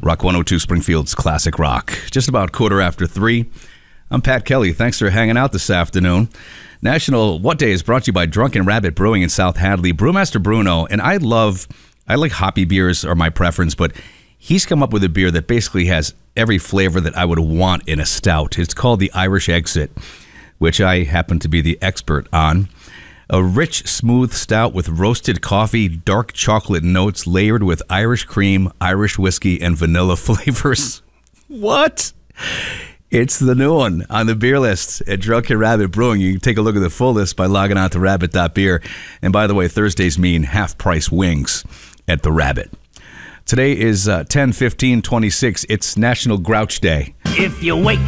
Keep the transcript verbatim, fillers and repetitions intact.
Rock one oh two Springfield's Classic Rock. Just about quarter after three. I'm Pat Kelly. Thanks for hanging out this afternoon. National What Day is brought to you by Drunken Rabbit Brewing in South Hadley. Brewmaster Bruno, and I love, I like hoppy beers are my preference, but he's come up with a beer that basically has every flavor that I would want in a stout. It's called the Irish Exit, which I happen to be the expert on. A rich, smooth stout with roasted coffee, dark chocolate notes layered with Irish cream, Irish whiskey, and vanilla flavors. What? It's the new one on the beer list at Drunken Rabbit Brewing. You can take a look at the full list by logging on to rabbit dot beer. And by the way, Thursdays mean half-price wings at the Rabbit. Today is uh, ten fifteen twenty-six. It's National Grouch Day. If you wake